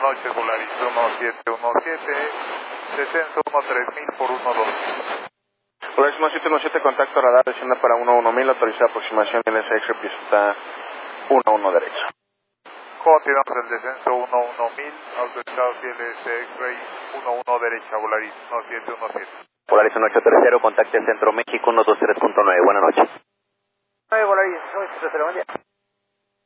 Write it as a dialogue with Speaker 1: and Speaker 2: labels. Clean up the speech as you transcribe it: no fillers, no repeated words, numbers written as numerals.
Speaker 1: noches, Volaris 1717, descenso 13000 por 12.
Speaker 2: Volaris 1717, contacto radar, descienda para 11000, autorizada aproximación del SX, pista 11 derecho.
Speaker 1: Continuamos el descenso 11000, autorizado CLS X-Ray 11 derecha, Volaris 1717.
Speaker 3: Volaris 1830, contacte Centro México 123.9, buenas noches.
Speaker 4: Volaris 1830, buen día.